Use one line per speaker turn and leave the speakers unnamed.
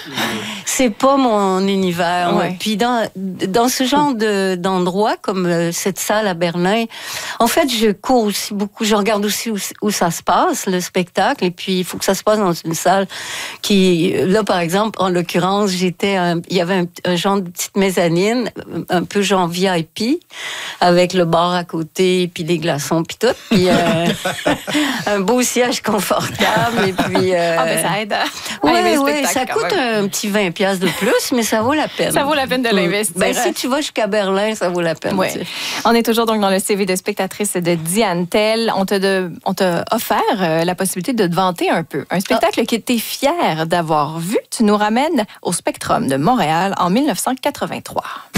C'est pas mon univers.
Ouais.
Puis dans ce genre d'endroit, comme cette salle à Berlin, en fait, je cours aussi beaucoup. Je regarde aussi où ça se passe, le spectacle. Et puis, il faut que ça se passe dans une salle qui... Là, par exemple, en l'occurrence, il y avait un genre de petite mezzanine, un peu genre VIP, avec le bar à côté, puis des glaçons, puis tout. Puis un beau siège confortable. Et puis...
ça aide.
Oui, ça coûte un petit 20$ de plus, mais ça vaut la peine.
Ça vaut la peine de l'investir.
Ben, si tu vas jusqu'à Berlin, ça vaut la peine.
Ouais. On est toujours donc dans le CV de spectatrice de Diane Tell. On t'a offert la possibilité de te vanter un peu. Un spectacle que tu es fière d'avoir vu. Tu nous ramènes au Spectrum de Montréal en 1983.